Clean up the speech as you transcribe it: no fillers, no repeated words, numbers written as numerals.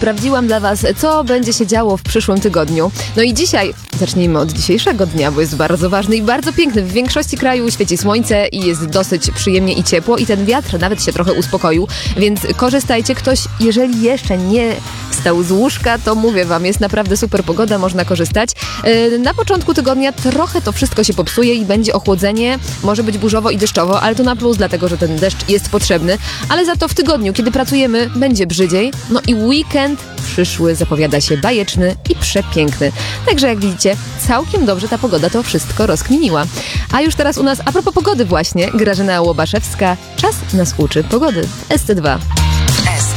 sprawdziłam dla Was, co będzie się działo w przyszłym tygodniu. No i dzisiaj, zacznijmy od dzisiejszego dnia, bo jest bardzo ważny i bardzo piękny. W większości kraju świeci słońce i jest dosyć przyjemnie i ciepło i ten wiatr nawet się trochę uspokoił, więc korzystajcie. Ktoś, jeżeli jeszcze nie wstał z łóżka, to mówię Wam, jest naprawdę super pogoda, można korzystać. Na początku tygodnia trochę to wszystko się popsuje i będzie ochłodzenie, może być burzowo i deszczowo, ale to na plus, dlatego że ten deszcz jest potrzebny, ale za to w tygodniu, kiedy pracujemy, będzie brzydziej. No i weekend przyszły zapowiada się bajeczny i przepiękny. Także jak widzicie, całkiem dobrze ta pogoda to wszystko rozkminiła. A już teraz u nas, a propos pogody właśnie, Grażyna Łobaszewska. Czas nas uczy pogody. SC2.